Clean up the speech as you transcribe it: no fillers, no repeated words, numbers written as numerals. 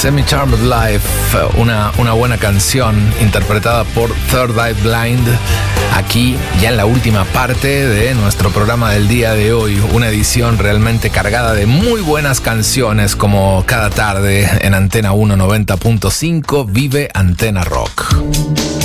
Semi-Charmed Life, una buena canción interpretada por Third Eye Blind, aquí ya en la última parte de nuestro programa del día de hoy, una edición realmente cargada de muy buenas canciones como cada tarde en Antena 1 90.5, Vive Antena Rock.